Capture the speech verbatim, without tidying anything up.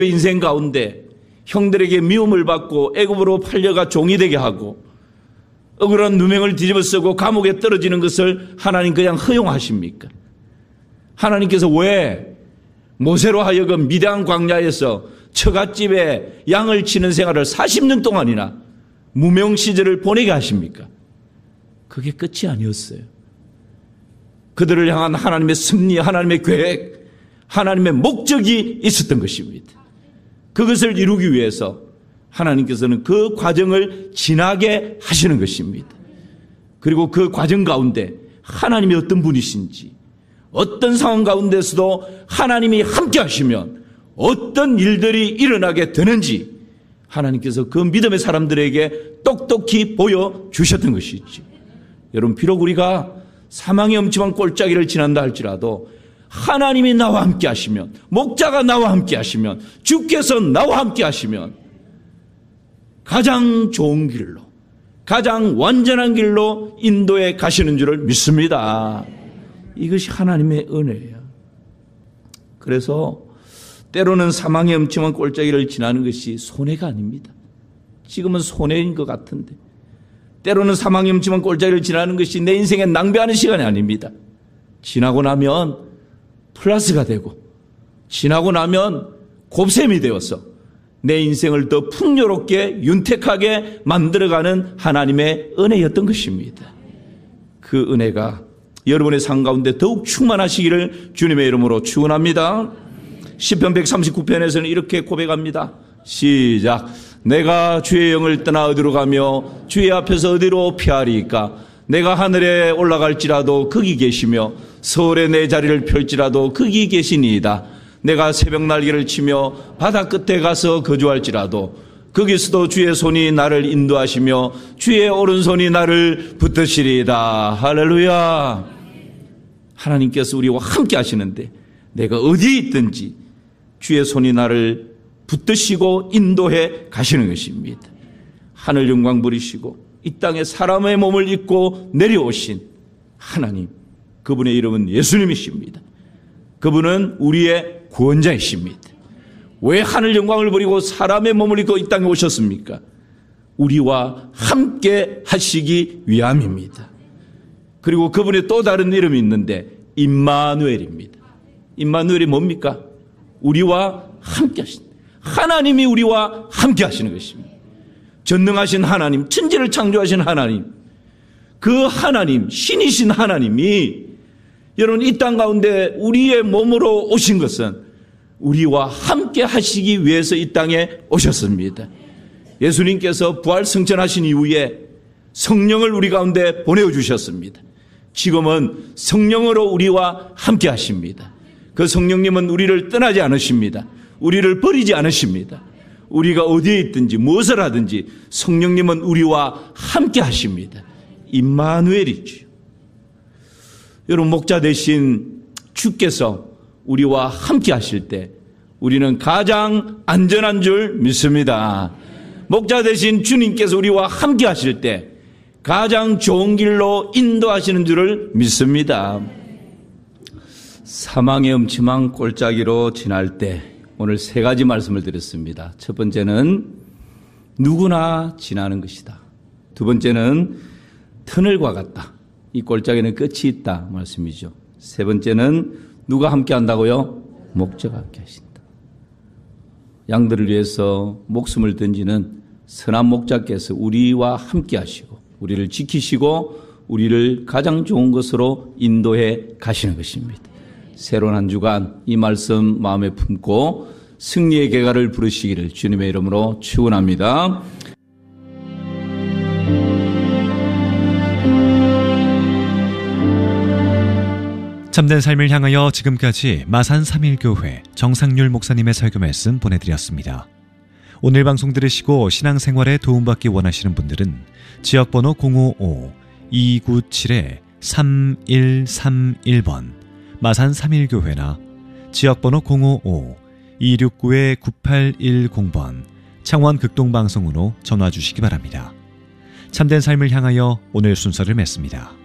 인생 가운데 형들에게 미움을 받고 애굽으로 팔려가 종이 되게 하고 억울한 누명을 뒤집어 쓰고 감옥에 떨어지는 것을 하나님 그냥 허용하십니까? 하나님께서 왜 모세로 하여금 미대한 광야에서 처갓집에 양을 치는 생활을 사십 년 동안이나 무명 시절을 보내게 하십니까? 그게 끝이 아니었어요. 그들을 향한 하나님의 섭리, 하나님의 계획, 하나님의 목적이 있었던 것입니다. 그것을 이루기 위해서 하나님께서는 그 과정을 지나게 하시는 것입니다. 그리고 그 과정 가운데 하나님이 어떤 분이신지, 어떤 상황 가운데서도 하나님이 함께 하시면 어떤 일들이 일어나게 되는지 하나님께서 그 믿음의 사람들에게 똑똑히 보여주셨던 것이죠. 여러분, 비록 우리가 사망의 엄침한 골짜기를 지난다 할지라도 하나님이 나와 함께 하시면, 목자가 나와 함께 하시면, 주께서 나와 함께 하시면 가장 좋은 길로, 가장 완전한 길로 인도해 가시는 줄을 믿습니다. 이것이 하나님의 은혜예요. 그래서 때로는 사망의 엄침한 골짜기를 지나는 것이 손해가 아닙니다. 지금은 손해인 것 같은데 때로는 사망의 엄침한 골짜기를 지나는 것이 내 인생에 낭비하는 시간이 아닙니다. 지나고 나면 플러스가 되고 지나고 나면 곱셈이 되어서 내 인생을 더 풍요롭게 윤택하게 만들어가는 하나님의 은혜였던 것입니다. 그 은혜가 여러분의 삶 가운데 더욱 충만하시기를 주님의 이름으로 축원합니다. 시편 백삼십구 편에서는 이렇게 고백합니다. 시작. 내가 주의 영을 떠나 어디로 가며 주의 앞에서 어디로 피하리까? 내가 하늘에 올라갈지라도 거기 계시며 서울에 내 자리를 펼지라도 거기 계시니이다. 내가 새벽 날개를 치며 바다 끝에 가서 거주할지라도 거기서도 주의 손이 나를 인도하시며 주의 오른손이 나를 붙드시리이다. 할렐루야. 하나님께서 우리와 함께 하시는데 내가 어디에 있든지 주의 손이 나를 붙드시고 인도해 가시는 것입니다. 하늘 영광 부리시고 이 땅에 사람의 몸을 입고 내려오신 하나님, 그분의 이름은 예수님이십니다. 그분은 우리의 구원자이십니다. 왜 하늘 영광을 부리고 사람의 몸을 입고 이 땅에 오셨습니까? 우리와 함께 하시기 위함입니다. 그리고 그분의 또 다른 이름이 있는데 임마누엘입니다. 임마누엘이 뭡니까? 우리와 함께 하신, 하나님이 우리와 함께 하시는 것입니다. 전능하신 하나님, 천지를 창조하신 하나님, 그 하나님, 신이신 하나님이 여러분 이 땅 가운데 우리의 몸으로 오신 것은 우리와 함께 하시기 위해서 이 땅에 오셨습니다. 예수님께서 부활 승천하신 이후에 성령을 우리 가운데 보내주셨습니다. 지금은 성령으로 우리와 함께 하십니다. 그 성령님은 우리를 떠나지 않으십니다. 우리를 버리지 않으십니다. 우리가 어디에 있든지 무엇을 하든지 성령님은 우리와 함께 하십니다. 임마누엘이죠. 여러분, 목자 대신 주께서 우리와 함께 하실 때 우리는 가장 안전한 줄 믿습니다. 목자 대신 주님께서 우리와 함께 하실 때 가장 좋은 길로 인도하시는 줄을 믿습니다. 사망의 음침한 골짜기로 지날 때 오늘 세 가지 말씀을 드렸습니다. 첫 번째는 누구나 지나는 것이다. 두 번째는 터널과 같다. 이 골짜기는 끝이 있다 말씀이죠. 세 번째는 누가 함께 한다고요? 목자가 함께 하신다. 양들을 위해서 목숨을 던지는 선한 목자께서 우리와 함께 하시고 우리를 지키시고 우리를 가장 좋은 것으로 인도해 가시는 것입니다. 새로운 한 주간 이 말씀 마음에 품고 승리의 개가를 부르시기를 주님의 이름으로 축원합니다. 참된 삶을 향하여 지금까지 마산 삼일교회 정상률 목사님의 설교 말씀 보내드렸습니다. 오늘 방송 들으시고 신앙생활에 도움받기 원하시는 분들은 지역번호 공오오 이구칠 삼일삼일 번 마산 삼일교회나 지역번호 공오오 이육구 구팔일공 번 창원 극동방송으로 전화 주시기 바랍니다. 참된 삶을 향하여 오늘 순서를 맺습니다.